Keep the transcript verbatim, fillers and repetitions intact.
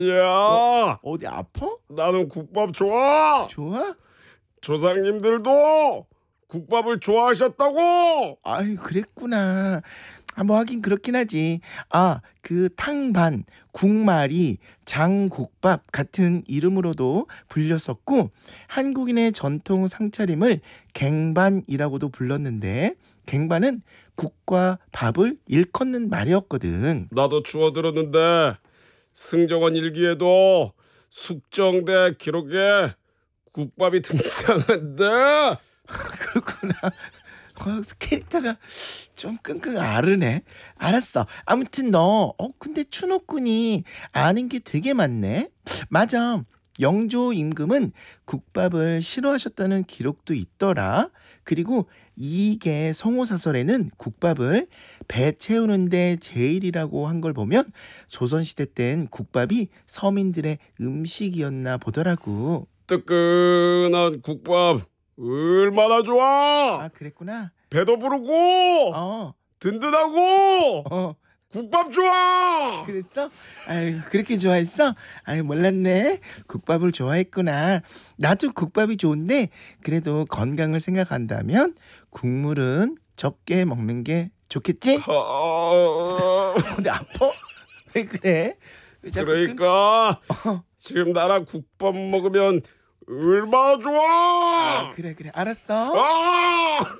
야, 어디 아파? 나는 국밥 좋아. 좋아? 조상님들도 국밥을 좋아하셨다고. 아이, 그랬구나. 아, 뭐 하긴 그렇긴 하지. 아, 그 탕반, 국말이 장국밥 같은 이름으로도 불렸었고, 한국인의 전통 상차림을 갱반이라고도 불렀는데, 갱반은 국과 밥을 일컫는 말이었거든. 나도 주워 들었는데 승정원 일기에도 숙정대 기록에 국밥이 등장한대. 그렇구나. 어, 캐릭터가 좀 끙끙 앓으네. 알았어. 아무튼 너, 어, 근데 추노꾼이 아는 게 되게 많네. 맞아. 영조 임금은 국밥을 싫어하셨다는 기록도 있더라. 그리고 이계 성호사설에는 국밥을 배 채우는데 제일이라고 한 걸 보면 조선시대 땐 국밥이 서민들의 음식이었나 보더라고. 뜨끈한 국밥 얼마나 좋아. 아, 그랬구나. 배도 부르고 어, 든든하고 어. 국밥 좋아. 그랬어? 아유, 그렇게 좋아했어? 아유, 몰랐네. 국밥을 좋아했구나. 나도 국밥이 좋은데 그래도 건강을 생각한다면 국물은 적게 먹는 게 좋겠지? 아, 근데 아파? 왜 그래? 왜 자꾸 그- 그러니까 어, 지금 나랑 국밥 먹으면 얼마나 좋아. 그래 그래 알았어. 아!